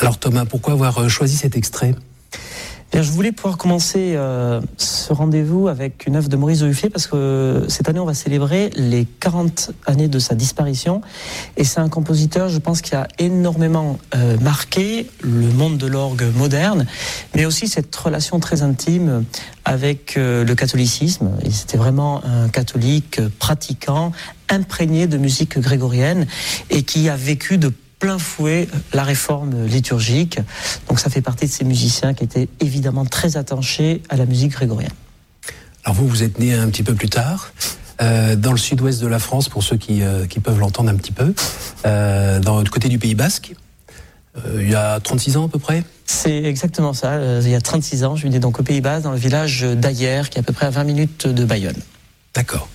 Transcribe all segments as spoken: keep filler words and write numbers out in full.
Alors Thomas, pourquoi avoir choisi cet extrait ? Bien, je voulais pouvoir commencer euh, ce rendez-vous avec une œuvre de Maurice Dufay parce que euh, cette année on va célébrer les quarante années de sa disparition et c'est un compositeur, je pense, qui a énormément euh, marqué le monde de l'orgue moderne, mais aussi cette relation très intime avec euh, le catholicisme. Et c'était vraiment un catholique pratiquant, imprégné de musique grégorienne et qui a vécu de plein fouet la réforme liturgique. Donc ça fait partie de ces musiciens qui étaient évidemment très attachés à la musique grégorienne. Alors vous, vous êtes né un petit peu plus tard, euh, dans le sud-ouest de la France, pour ceux qui, euh, qui peuvent l'entendre un petit peu, euh, dans le côté du Pays Basque, euh, il y a trente-six ans à peu près. C'est exactement ça, euh, il y a trente-six ans, je suis né donc au Pays Basque, dans le village d'Ayer, qui est à peu près à vingt minutes de Bayonne. D'accord.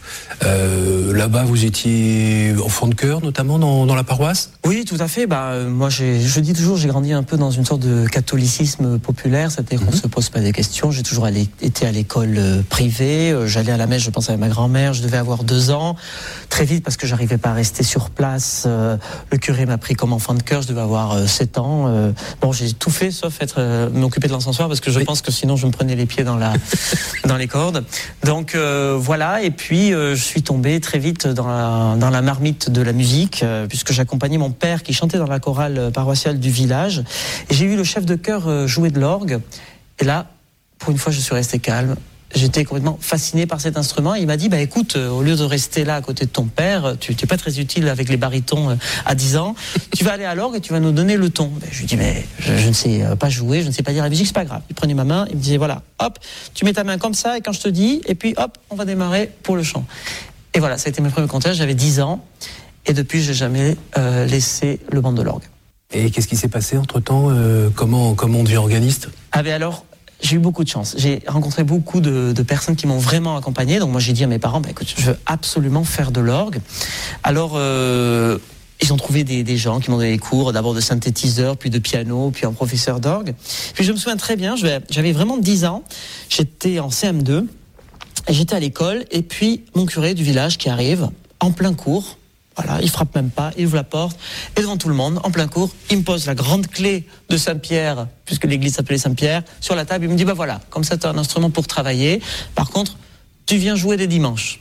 Euh, là-bas, vous étiez enfant de chœur, notamment dans, dans la paroisse ? Oui, tout à fait. Bah, euh, moi, j'ai, je dis toujours, j'ai grandi un peu dans une sorte de catholicisme populaire, c'est-à-dire qu'on ne mm-hmm. se pose pas des questions. J'ai toujours allé, été à l'école euh, privée. Euh, j'allais à la messe, je pense, avec ma grand-mère. Je devais avoir deux ans. Très vite, parce que j'arrivais pas à rester sur place, euh, le curé m'a pris comme enfant de chœur. Je devais avoir euh, sept ans. Euh, bon, j'ai tout fait, sauf être euh, m'occuper de l'encensoir, parce que je oui. pense que sinon, je me prenais les pieds dans la dans les cordes. Donc euh, voilà. Et puis, euh, je suis tombé très vite dans la, dans la marmite de la musique, euh, puisque j'accompagnais mon père qui chantait dans la chorale paroissiale du village. Et j'ai vu le chef de chœur euh, jouer de l'orgue. Et là, pour une fois, je suis resté calme. J'étais complètement fasciné par cet instrument. Il m'a dit, bah écoute, euh, au lieu de rester là à côté de ton père, tu n'es pas très utile avec les barytons euh, à dix ans, tu vas aller à l'orgue et tu vas nous donner le ton. Ben, je lui dis, mais je, je ne sais pas jouer, je ne sais pas dire la musique, c'est pas grave. Il prenait ma main, il me disait, voilà, hop, tu mets ta main comme ça et quand je te dis, et puis hop, on va démarrer pour le chant. Et voilà, ça a été mes premiers contacts, j'avais dix ans, et depuis, je n'ai jamais euh, laissé le banc de l'orgue. Et qu'est-ce qui s'est passé entre-temps euh, comment, comment on devient organiste ? Ah ben alors, j'ai eu beaucoup de chance. J'ai rencontré beaucoup de, de personnes qui m'ont vraiment accompagné. Donc moi, j'ai dit à mes parents, bah, écoute, je veux absolument faire de l'orgue. Alors, euh, ils ont trouvé des, des gens qui m'ont donné des cours, d'abord de synthétiseur, puis de piano, puis un professeur d'orgue. Puis je me souviens très bien, j'avais vraiment dix ans, j'étais en C M deux, et j'étais à l'école, et puis mon curé du village qui arrive, en plein cours, voilà, il frappe même pas, il ouvre la porte, et devant tout le monde, en plein cours, il me pose la grande clé de Saint-Pierre, puisque l'église s'appelait Saint-Pierre, sur la table, il me dit, bah voilà, comme ça tu as un instrument pour travailler, par contre, tu viens jouer des dimanches.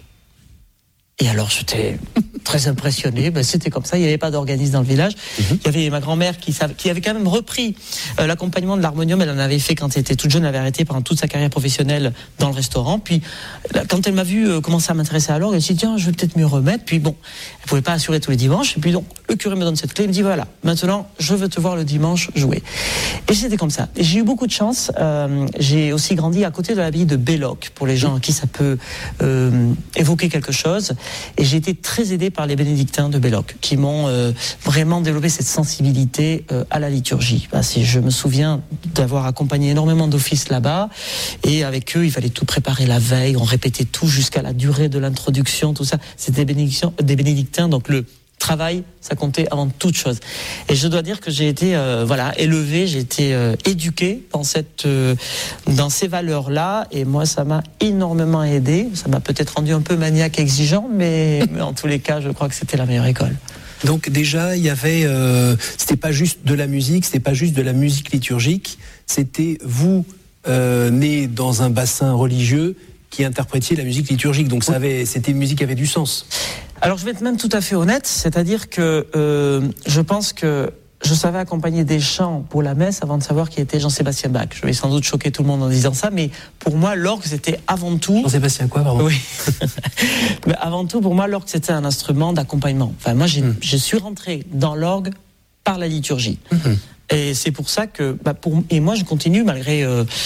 Et alors j'étais très impressionné, ben, c'était comme ça, il n'y avait pas d'organisme dans le village. Mmh. Il y avait ma grand-mère qui, qui avait quand même repris euh, l'accompagnement de l'harmonium, elle en avait fait quand elle était toute jeune, elle avait arrêté pendant toute sa carrière professionnelle dans le restaurant. Puis là, quand elle m'a vu euh, commencer à m'intéresser à l'orgue, elle s'est dit tiens, je vais peut-être m'y remettre. Puis bon, elle ne pouvait pas assurer tous les dimanches. Et puis donc, le curé me donne cette clé, il me dit voilà, maintenant je veux te voir le dimanche jouer. Et c'était comme ça. Et j'ai eu beaucoup de chance, euh, j'ai aussi grandi à côté de l'abbaye de Belloc, pour les gens à qui ça peut euh, évoquer quelque chose. Et j'ai été très aidé par les bénédictins de Belloc, qui m'ont euh, vraiment développé cette sensibilité euh, à la liturgie. Parce que je me souviens d'avoir accompagné énormément d'offices là-bas, et avec eux, il fallait tout préparer la veille, on répétait tout jusqu'à la durée de l'introduction, tout ça. C'était des bénédictins, des bénédictins, donc le travail, ça comptait avant toute chose. Et je dois dire que j'ai été euh, voilà élevé, j'ai été euh, éduqué dans cette euh, dans ces valeurs-là, et moi ça m'a énormément aidé. Ça m'a peut-être rendu un peu maniaque, exigeant, mais, mais en tous les cas, je crois que c'était la meilleure école. Donc déjà, il y avait, euh, c'était pas juste de la musique, c'était pas juste de la musique liturgique, c'était vous euh, né dans un bassin religieux qui interprétiez la musique liturgique. Donc ça avait, c'était une musique qui avait du sens. Alors je vais être même tout à fait honnête, c'est-à-dire que euh, je pense que je savais accompagner des chants pour la messe avant de savoir qui était Jean-Sébastien Bach. Je vais sans doute choquer tout le monde en disant ça, mais pour moi l'orgue c'était avant tout... Jean-Sébastien quoi, pardon ? Oui. Mais avant tout, pour moi l'orgue c'était un instrument d'accompagnement. Enfin moi j'ai, mmh. je suis rentré dans l'orgue par la liturgie. Mmh. Et c'est pour ça que, bah pour, et moi je continue malgré euh,